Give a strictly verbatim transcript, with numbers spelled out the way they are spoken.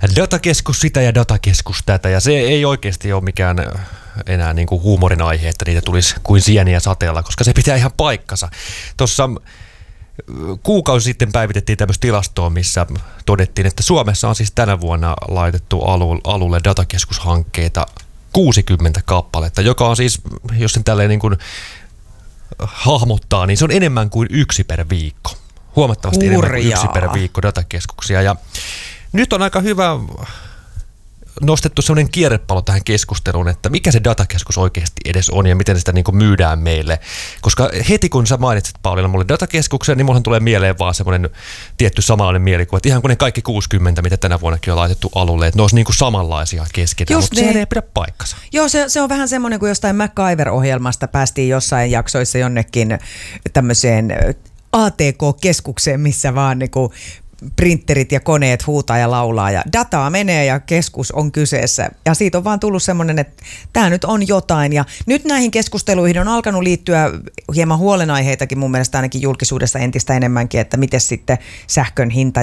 datakeskus sitä ja datakeskus tätä, ja se ei oikeasti ole mikään enää niin kuin huumorin aihe, että niitä tulisi kuin sieniä sateella, koska se pitää ihan paikkansa. Tuossa kuukausi sitten päivitettiin tämmöistä tilastoa, missä todettiin, että Suomessa on siis tänä vuonna laitettu alulle datakeskushankkeita kuusikymmentä kappaletta, joka on siis, jos sen tälleen niin kuin hahmottaa, niin se on enemmän kuin yksi per viikko. Huomattavasti Hurjaa. enemmän kuin yksi per viikko datakeskuksia. Ja nyt on aika hyvä nostettu sellainen kierrepallo tähän keskusteluun, että mikä se datakeskus oikeasti edes on ja miten sitä niin kuin myydään meille. Koska heti kun sä mainitsit Pauliina mulle datakeskuksen, niin mullahan tulee mieleen vaan semmoinen tietty samanlainen mielikuva, että ihan kuin ne kaikki kuusikymmentä, mitä tänä vuonnakin on laitettu alulle, että ne olisi niin kuin samanlaisia keskenään, mutta se ei pidä paikkansa. Joo, se, se on vähän semmoinen kuin jostain MacGyver-ohjelmasta päästiin jossain jaksoissa jonnekin tämmöiseen A T K-keskukseen, missä vaan niinku printerit ja koneet huutaa ja laulaa ja dataa menee ja keskus on kyseessä. Ja siitä on vaan tullut semmoinen, että tämä nyt on jotain. Ja nyt näihin keskusteluihin on alkanut liittyä hieman huolenaiheitakin mun mielestä ainakin julkisuudessa entistä enemmänkin, että miten sitten sähkön hinta